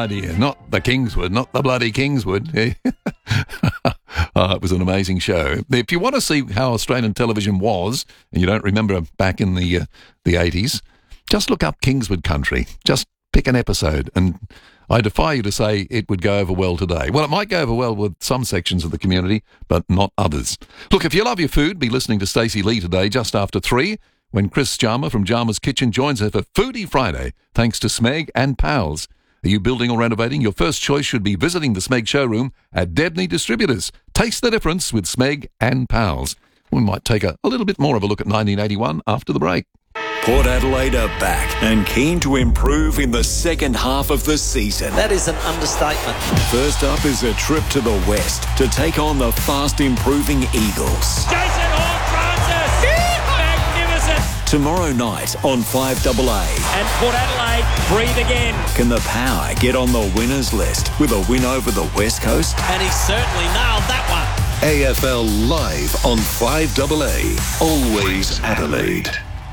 idea. Not the Kingswood, not the bloody Kingswood. It was an amazing show. If you want to see how Australian television was, and you don't remember back in the 80s, just look up Kingswood Country. Just pick an episode, and I defy you to say it would go over well today. Well, it might go over well with some sections of the community, but not others. Look, if you love your food, be listening to Stacey Lee today just after 3, when Chris Jarma from Jarma's Kitchen joins her for Foodie Friday, thanks to Smeg and Pals. Are you building or renovating? Your first choice should be visiting the Smeg showroom at Debney Distributors. Taste the difference with Smeg and Pals. We might take a little bit more of a look at 1981 after the break. Port Adelaide are back and keen to improve in the second half of the season. That is an understatement. First up is a trip to the west to take on the fast-improving Eagles. Jason Horne-Francis! Magnificent! Tomorrow night on 5AA. And Port Adelaide breathe again. Can the Power get on the winners list with a win over the West Coast? And he certainly nailed that one. AFL Live on 5AA. Always Adelaide.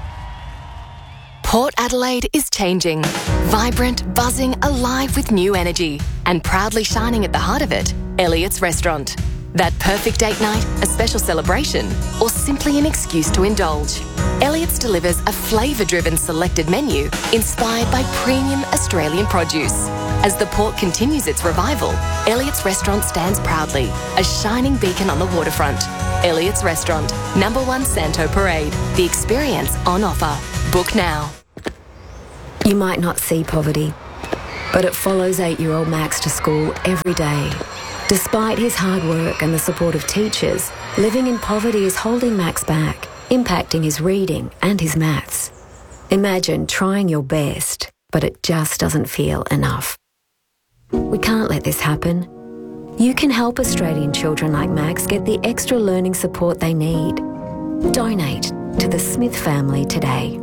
Port Adelaide is changing. Vibrant, buzzing, alive with new energy. And proudly shining at the heart of it, Elliott's Restaurant. That perfect date night, a special celebration, or simply an excuse to indulge. Elliott's delivers a flavour-driven selected menu inspired by premium Australian produce. As the port continues its revival, Elliott's Restaurant stands proudly, a shining beacon on the waterfront. Elliott's Restaurant, number 1 Santo Parade. The experience on offer. Book now. You might not see poverty, but it follows 8-year-old Max to school every day. Despite his hard work and the support of teachers, living in poverty is holding Max back, impacting his reading and his maths. Imagine trying your best, but it just doesn't feel enough. We can't let this happen. You can help Australian children like Max get the extra learning support they need. Donate to the Smith family today.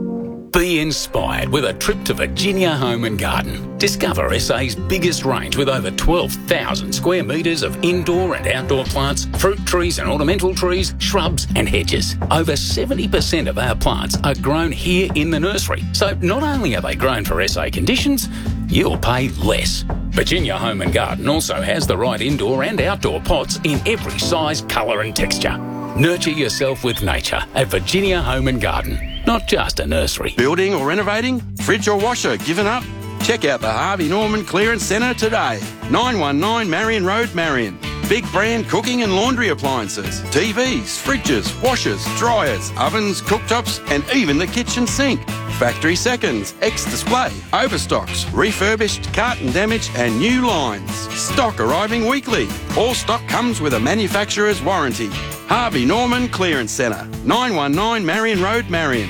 Be inspired with a trip to Virginia Home and Garden. Discover SA's biggest range with over 12,000 square metres of indoor and outdoor plants, fruit trees and ornamental trees, shrubs and hedges. Over 70% of our plants are grown here in the nursery. So not only are they grown for SA conditions, you'll pay less. Virginia Home and Garden also has the right indoor and outdoor pots in every size, colour and texture. Nurture yourself with nature at Virginia Home and Garden, not just a nursery. Building or renovating? Fridge or washer given up? Check out the Harvey Norman Clearance Centre today. 919 Marion Road, Marion. Big brand cooking and laundry appliances, TVs, fridges, washers, dryers, ovens, cooktops and even the kitchen sink. Factory seconds, ex-display, overstocks, refurbished, carton damage and new lines. Stock arriving weekly. All stock comes with a manufacturer's warranty. Harvey Norman Clearance Centre, 919 Marion Road, Marion.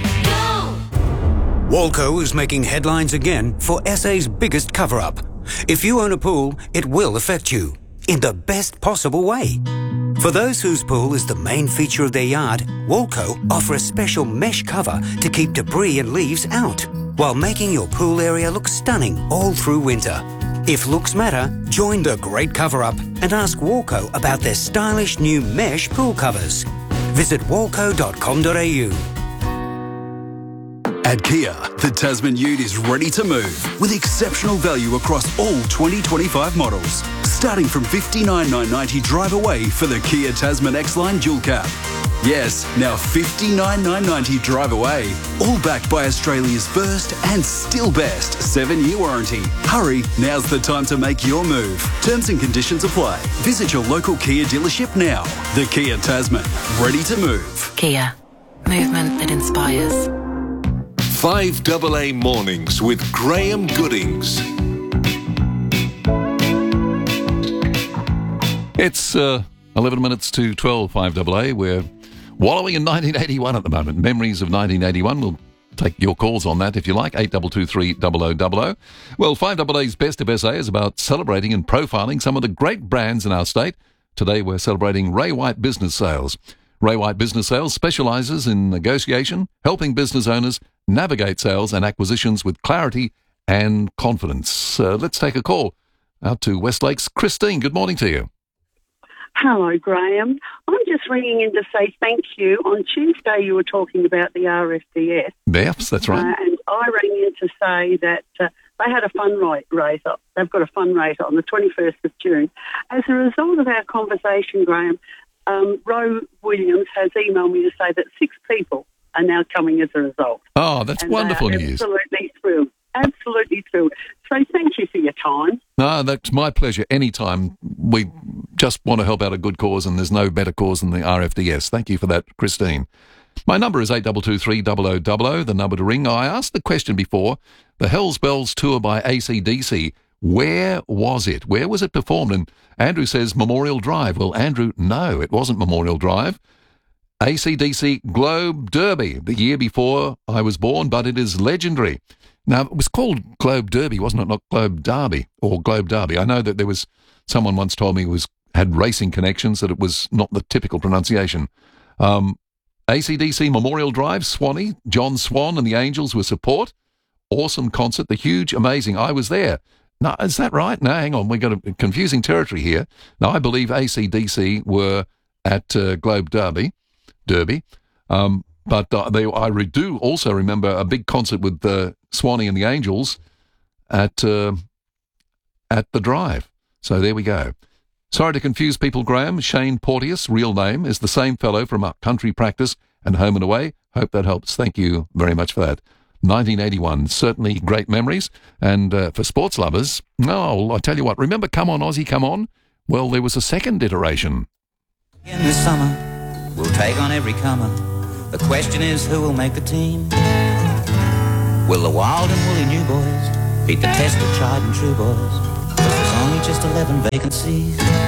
Walco is making headlines again for SA's biggest cover-up. If you own a pool, it will affect you in the best possible way. For those whose pool is the main feature of their yard, Walco offer a special mesh cover to keep debris and leaves out, while making your pool area look stunning all through winter. If looks matter, join the great cover-up and ask Walco about their stylish new mesh pool covers. Visit walco.com.au. At Kia, the Tasman Ute is ready to move with exceptional value across all 2025 models. Starting from $59,990 drive away for the Kia Tasman X-Line Dual Cab. Yes, now $59,990 drive away. All backed by Australia's first and still best 7-year warranty. Hurry, now's the time to make your move. Terms and conditions apply. Visit your local Kia dealership now. The Kia Tasman, ready to move. Kia. Movement that inspires. 5AA Mornings with Graham Goodings. It's 11 minutes to 12, 5AA. We're wallowing in 1981 at the moment. Memories of 1981. We'll take your calls on that if you like. 8223 0000. Well, 5AA's Best of SA is about celebrating and profiling some of the great brands in our state. Today we're celebrating Ray White Business Sales. Ray White Business Sales specialises in negotiation, helping business owners navigate sales and acquisitions with clarity and confidence. Let's take a call out to Westlake's Christine. Good morning to you. Hello, Graham. I'm just ringing in to say thank you. On Tuesday, you were talking about the RFDS. Yes, that's right. And I rang in to say that they had a fundraiser. They've got a fundraiser on the 21st of June. As a result of our conversation, Graham, Ro Williams has emailed me to say that 6 people are now coming as a result. Oh, that's wonderful news. Absolutely thrilled. Absolutely thrilled. So thank you for your time. No, that's my pleasure. Anytime. We just want to help out a good cause, and there's no better cause than the RFDS. Thank you for that, Christine. My number is 8223 the number to ring. I asked the question before, the Hells Bells tour by AC/DC, where was it? Where was it performed? And Andrew says Memorial Drive. Well, Andrew, no, it wasn't Memorial Drive. AC/DC Globe Derby, the year before I was born, but it is legendary. Now, it was called Globe Derby, wasn't it? Not Globe Derby or Globe Derby. I know that there was someone once told me had racing connections, that it was not the typical pronunciation. AC/DC Memorial Drive, Swanee, John Swan and the Angels were support. Awesome concert, the huge, amazing. I was there. No, is that right? No, hang on. We've got a confusing territory here. Now, I believe AC/DC were at Globe Derby. But I do also remember a big concert with Swanee and the Angels at the Drive. So there we go. Sorry to confuse people, Graham. Shane Porteous, real name, is the same fellow from Up Country Practice and Home and Away. Hope that helps. Thank you very much for that. 1981, certainly great memories. And for sports lovers, I tell you what, remember Come On Aussie, Come On? Well, there was a second iteration. In the summer, we'll take on every comer. The question is, who will make the team? Will the wild and woolly new boys beat the tested, tried and true boys? 'Cause there's only just 11 vacancies.